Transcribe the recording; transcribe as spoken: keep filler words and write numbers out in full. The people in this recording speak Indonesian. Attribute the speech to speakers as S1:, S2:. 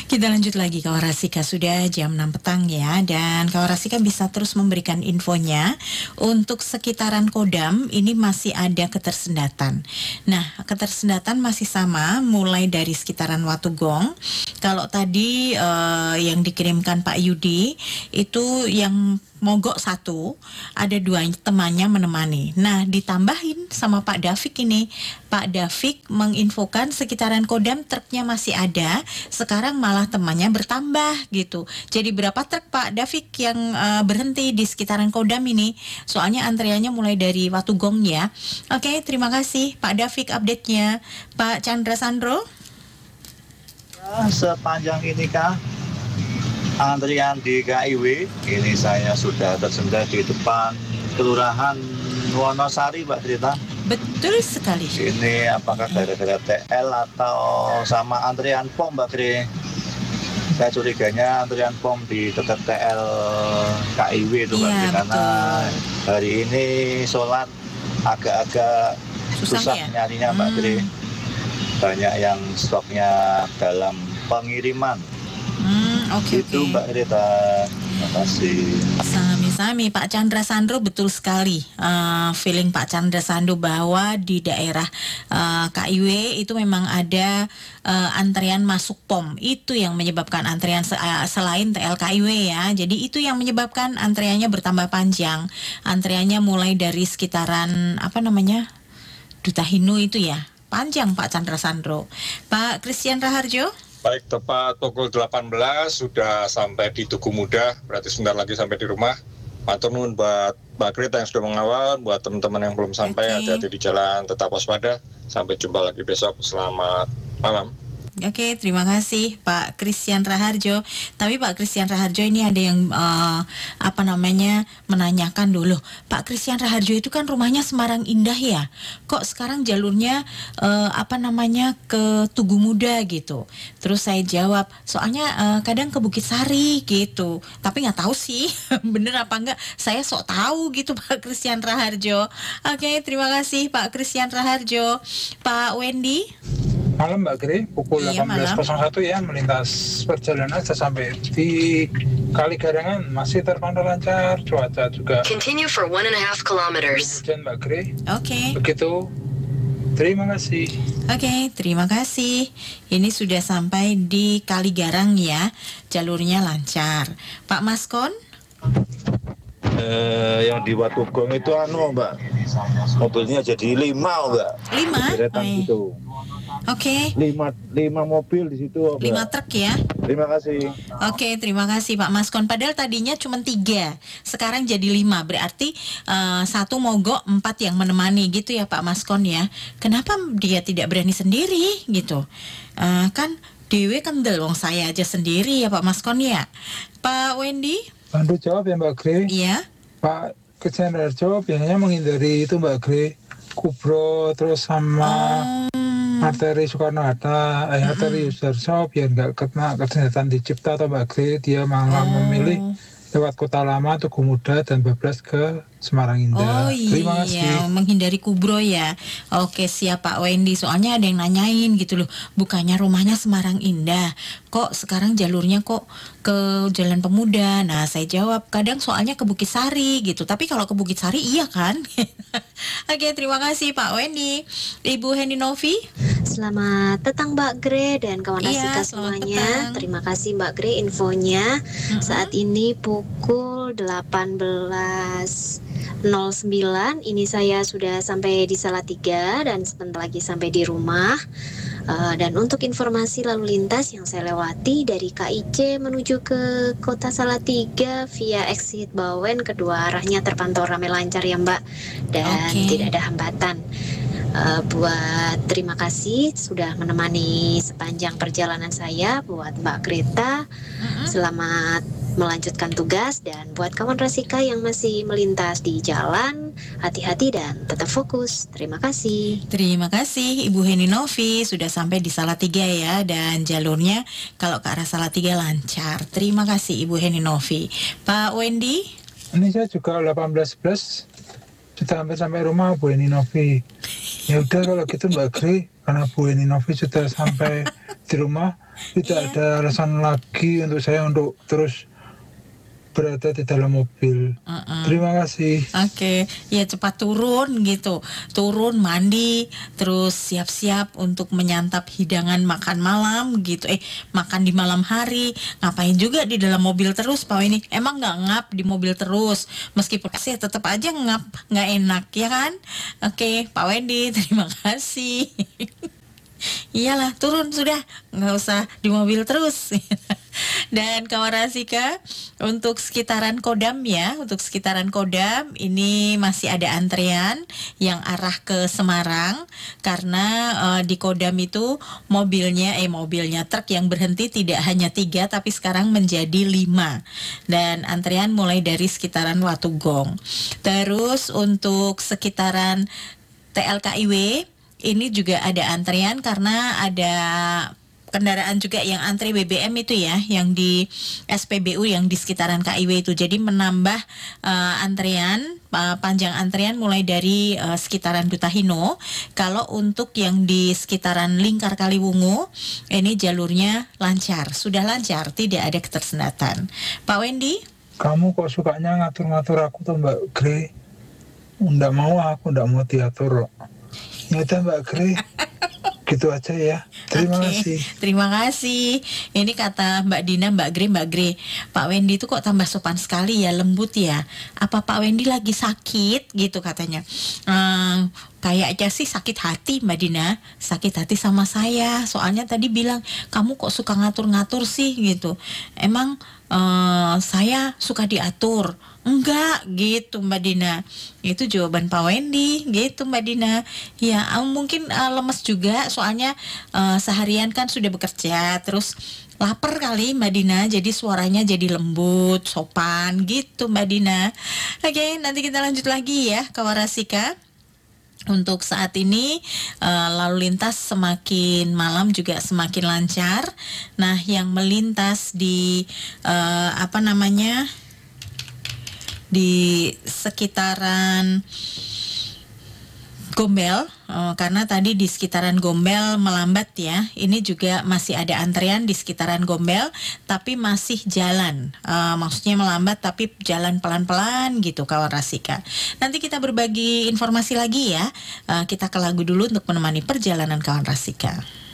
S1: Kita lanjut lagi, Kak Rasika. Sudah jam enam petang ya, dan Kak Rasika bisa terus memberikan infonya. Untuk sekitaran Kodam ini masih ada ketersendatan. Nah, ketersendatan masih sama mulai dari sekitaran Watugong. Kalau tadi uh, yang dikirimkan Pak Yudi itu yang mogok satu, ada dua temannya menemani. Nah, ditambahin sama Pak Davik ini. Pak Davik menginfokan sekitaran Kodam truknya masih ada, sekarang malah temannya bertambah gitu. Jadi berapa truk Pak Davik yang uh, berhenti di sekitaran Kodam ini? Soalnya antriannya mulai dari Watugong ya. Oke, terima kasih Pak Davik update-nya. Pak Chandra Sandro?
S2: Ya, sepanjang ini Kak, antrian di K I W ini saya sudah tersendat di depan Kelurahan Wonosari, Mbak Trita.
S1: Betul sekali.
S2: Ini apakah gara-gara T L atau sama antrian pom, Mbak Tri? Saya curiganya antrian pom di dekat T L K I W itu, Mbak Tri,
S1: ya,
S2: karena hari ini sholat agak-agak susah, susah ya? Nyarinya, Mbak Tri. Hmm. Banyak yang stoknya dalam pengiriman.
S1: Hmm, oke okay,
S2: itu okay. Mbak Rita, terima kasih.
S1: Sami-sami Pak Chandra Sandro, betul sekali. Uh, feeling Pak Chandra Sandro bahwa di daerah uh, K I W itu memang ada uh, antrian masuk pom. Itu yang menyebabkan antrian se- uh, selain T L K I W ya. Jadi itu yang menyebabkan antriannya bertambah panjang. Antriannya mulai dari sekitaran apa namanya Duta Hinu itu ya. Panjang Pak Chandra Sandro. Pak Christian Raharjo?
S3: Baik, tepat pukul delapan belas sudah sampai di Tugu Muda, berarti sebentar lagi sampai di rumah. Matur nuwun buat Mbak Greta yang sudah mengawal, buat teman-teman yang belum sampai, okay. Hati-hati di jalan, tetap waspada. Sampai jumpa lagi besok, selamat malam.
S1: Oke, terima kasih Pak Christian Raharjo. Tapi Pak Christian Raharjo ini ada yang uh, apa namanya menanyakan dulu. Pak Christian Raharjo itu kan rumahnya Semarang Indah ya. Kok sekarang jalurnya uh, apa namanya ke Tugu Muda gitu. Terus saya jawab, soalnya uh, kadang ke Bukit Sari gitu. Tapi nggak tahu sih bener apa enggak. Saya sok tahu gitu Pak Christian Raharjo. Oke, terima kasih Pak Christian Raharjo. Pak Wendy.
S4: Malam Mbak Gri, pukul
S1: iya,
S4: delapan belas nol satu ya, melintas perjalanan sudah sampai di Kaligarangan, masih terpantau lancar, cuaca juga.
S5: Continue for one and a half kilometers.
S4: Hujan Mbak Gri.
S1: Oke. Okay.
S4: Begitu. Terima kasih.
S1: Oke, okay, terima kasih. Ini sudah sampai di Kaligarang ya, jalurnya lancar. Pak Maskon?
S2: Eh, yang di Watugong itu anu Mbak, mobilnya jadi lima Mbak.
S1: Lima?
S2: Deretan
S1: oh,
S2: gitu.
S1: Oke. Okay.
S2: Lima, lima mobil di situ. Mbak.
S1: Lima truk ya.
S2: Terima kasih.
S1: Oke, okay, terima kasih Pak Maskon. Padahal tadinya cuma tiga, sekarang jadi lima. Berarti uh, satu mogok, empat yang menemani gitu ya Pak Maskon ya. Kenapa dia tidak berani sendiri gitu? Uh, kan Dewe kendel, wong saya aja sendiri ya Pak Maskon ya. Pak Wendy?
S4: Bantu jawab ya Mbak Gre.
S1: Iya.
S4: Pak Christian Raharjo biasanya menghindari itu Mbak Gre, Kubro terus sama um, arteri Soekarno-Hatta, eh, arteri Yusodarso biar nggak kena kesenjatan di Cipta atau Mbak Gre, dia malah oh. memilih lewat Kota Lama, Tugu Muda dan bablas ke Semarang Indah.
S1: Oh
S4: Terima kasih.
S1: iya, menghindari Kubro ya. Oke, siap Pak Wendy. Soalnya ada yang nanyain gitu loh, bukannya rumahnya Semarang Indah, kok sekarang jalurnya kok ke Jalan Pemuda. Nah, saya jawab, kadang soalnya ke Bukit Sari gitu. Tapi kalau ke Bukit Sari iya kan? Oke, terima kasih Pak Wendy. Ibu Heni Novi.
S6: Selamat petang Mbak Gre dan kawan
S1: iya,
S6: Rasika semuanya. Petang. Terima kasih Mbak Gre infonya. Uh-huh. Saat ini pukul delapan belas nol sembilan, ini saya sudah sampai di Salatiga dan sebentar lagi sampai di rumah. Uh, dan untuk informasi lalu lintas yang saya lewati dari K I C menuju ke Kota Salatiga via exit Bawen, kedua arahnya terpantau ramai lancar ya Mbak, dan okay. tidak ada hambatan. Uh, buat terima kasih sudah menemani sepanjang perjalanan saya. Buat Mbak Greta, uh-huh. selamat melanjutkan tugas, dan buat kawan Rasika yang masih melintas di jalan, hati-hati dan tetap fokus. Terima kasih.
S1: Terima kasih Ibu Heni Novi, sudah sampai di Salatiga ya, dan jalurnya kalau ke arah Salatiga lancar. Terima kasih Ibu Heni Novi. Pak Wendy?
S4: Ini saya juga delapan belas sebelas sudah hampir sampai rumah Bu Heni Novi. Ya udah kalau gitu Mbak Gri, karena Bu Heni Novi sudah sampai di rumah, tidak
S1: Iya.
S4: ada alasan lagi untuk saya untuk terus berada di dalam mobil.
S1: Uh-uh.
S4: Terima kasih.
S1: Oke, ya cepat turun gitu, turun mandi, terus siap-siap untuk menyantap hidangan makan malam gitu. Eh, makan di malam hari. Ngapain juga di dalam mobil terus, Pak Wendy? Emang nggak ngap di mobil terus? Meskipun sih tetap aja ngap, nggak enak ya kan? Oke, Pak Wendy, terima kasih. Iyalah, turun sudah, nggak usah di mobil terus. Dan kawan Rasika, untuk sekitaran Kodam ya, untuk sekitaran Kodam ini masih ada antrean yang arah ke Semarang karena uh, di Kodam itu mobilnya, eh mobilnya truk yang berhenti tidak hanya tiga tapi sekarang menjadi lima dan antrean mulai dari sekitaran Watugong. Terus untuk sekitaran T L K I W ini juga ada antrean karena ada kendaraan juga yang antri B B M itu ya, yang di S P B U yang di sekitaran K I W itu. Jadi menambah uh, antrean, uh, panjang antrean mulai dari uh, sekitaran Duta Hino. Kalau untuk yang di sekitaran Lingkar Kaliwungu, ini jalurnya lancar, sudah lancar, tidak ada ketersendatan. Pak Wendy?
S4: Kamu kok sukanya ngatur-ngatur aku tuh Mbak Gre? Nggak mau, aku nggak mau diatur. Ya udah Mbak Gre, gitu aja ya. Terima
S1: Oke,
S4: kasih.
S1: terima kasih. Ini kata Mbak Dina, Mbak Gre, Mbak Gre, Pak Wendy itu kok tambah sopan sekali ya, lembut ya. Apa Pak Wendy lagi sakit gitu katanya. Hmm, kayaknya sih sakit hati Mbak Dina, sakit hati sama saya. Soalnya tadi bilang kamu kok suka ngatur-ngatur sih gitu. Emang uh, saya suka diatur? Enggak gitu Mbak Dina. Itu jawaban Pak Wendy gitu Mbak Dina. Ya uh, mungkin uh, lemes juga soalnya uh, seharian kan sudah bekerja, terus lapar kali Mbak Dina, jadi suaranya jadi lembut, sopan gitu Mbak Dina. Oke, nanti kita lanjut lagi ya kawan Rasika. Untuk saat ini uh, lalu lintas semakin malam juga semakin lancar. Nah, yang melintas di uh, apa namanya di sekitaran Gombel, uh, karena tadi di sekitaran Gombel melambat ya. Ini juga masih ada antrean di sekitaran Gombel, tapi masih jalan. Uh, maksudnya melambat tapi jalan pelan-pelan gitu kawan Rasika. Nanti kita berbagi informasi lagi ya. Uh, kita ke lagu dulu untuk menemani perjalanan kawan Rasika.